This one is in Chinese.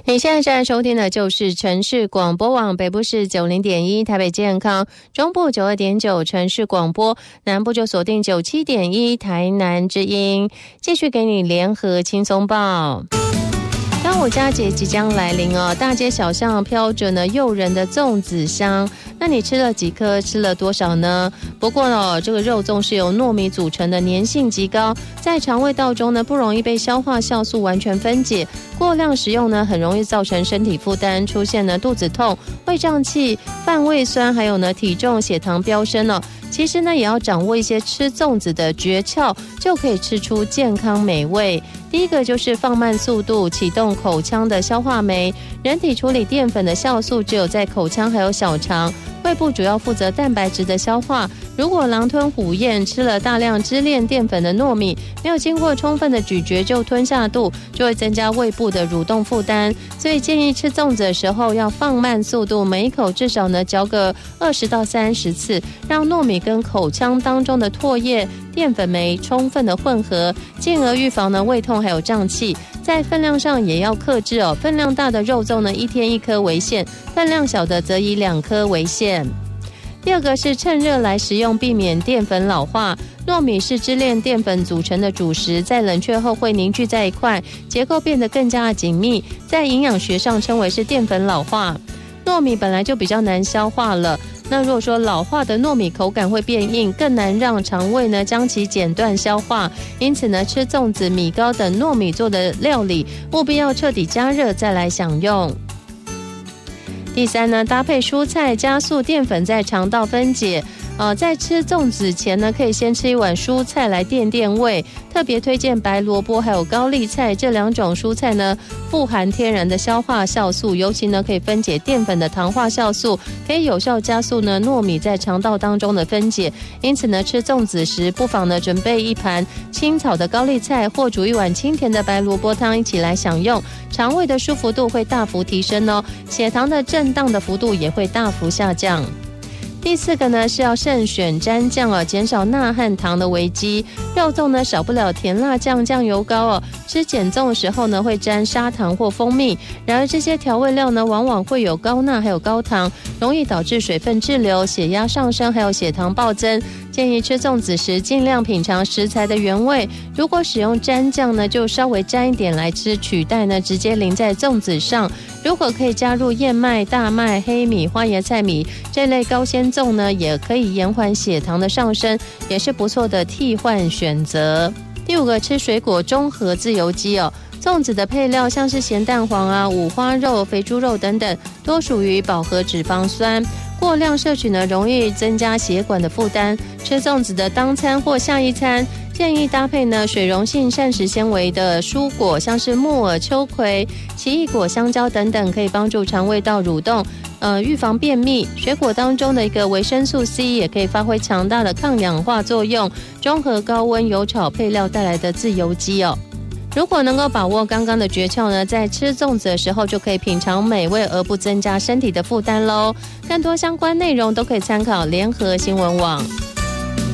你现在正在收听的就是城市广播网，北部是 90.1 台北健康，中部 92.9 城市广播，南部就锁定 97.1 台南之音。继续给你联合轻松报。端午佳节即将来临哦，大街小巷飘着呢诱人的粽子香，那你吃了几颗，吃了多少呢？不过呢，这个肉粽是由糯米组成的，粘性极高，在肠胃道中呢不容易被消化酵素完全分解，过量食用呢很容易造成身体负担，出现呢肚子痛、胃胀气、泛胃酸，还有呢体重、血糖飙升哦。其实呢也要掌握一些吃粽子的诀窍，就可以吃出健康美味。第一个就是放慢速度，启动口腔的消化酶。人体处理淀粉的酵素只有在口腔还有小肠，胃部主要负责蛋白质的消化。如果狼吞虎咽吃了大量支链淀粉的糯米，没有经过充分的咀嚼就吞下肚，就会增加胃部的蠕动负担。所以建议吃粽子的时候要放慢速度，每一口至少呢嚼个20到30次，让糯米跟口腔当中的唾液、淀粉酶充分的混合，进而预防呢胃痛还有胀气。在分量上也要克制哦，分量大的肉粽呢1天1颗为限，分量小的则以2颗为限。第二个是趁热来食用，避免淀粉老化。糯米是支链淀粉组成的主食，在冷却后会凝聚在一块，结构变得更加紧密，在营养学上称为是淀粉老化。糯米本来就比较难消化了，那如果说老化的糯米口感会变硬，更难让肠胃呢将其剪断消化，因此呢吃粽子、米糕等糯米做的料理，务必要彻底加热再来享用。第三呢，搭配蔬菜加速淀粉在肠道分解。在吃粽子前呢，可以先吃一碗蔬菜来垫垫胃。特别推荐白萝卜还有高丽菜这2种蔬菜呢，富含天然的消化酵素，尤其呢可以分解淀粉的糖化酵素，可以有效加速呢糯米在肠道当中的分解。因此呢，吃粽子时不妨呢准备一盘清炒的高丽菜，或煮一碗清甜的白萝卜汤一起来享用，肠胃的舒服度会大幅提升哦，血糖的震荡的幅度也会大幅下降。第4个呢是要慎选蘸酱哦，减少钠和糖的危机。肉粽呢少不了甜辣酱、酱油膏哦，吃碱粽的时候呢会沾砂糖或蜂蜜。然而这些调味料呢往往会有高钠还有高糖，容易导致水分滞留、血压上升还有血糖暴增。建议吃粽子时尽量品尝食材的原味，如果使用蘸酱呢就稍微沾一点来吃，取代呢直接淋在粽子上。如果可以加入燕麦、大麦、黑米、花椰菜米这类高纤粽呢，也可以延缓血糖的上升，也是不错的替换选择。第5个，吃水果中和自由基哦。粽子的配料像是咸蛋黄啊、五花肉、肥猪肉等等，多属于饱和脂肪酸，过量摄取呢容易增加血管的负担。吃粽子的当餐或下一餐，建议搭配呢水溶性膳食纤维的蔬果，像是木耳、秋葵、奇异果、香蕉等等，可以帮助肠胃道蠕动，预防便秘。水果当中的一个维生素 C 也可以发挥强大的抗氧化作用，中和高温油炒配料带来的自由基哦。如果能够把握刚刚的诀窍呢，在吃粽子的时候就可以品尝美味而不增加身体的负担咯。更多相关内容都可以参考联合新闻网。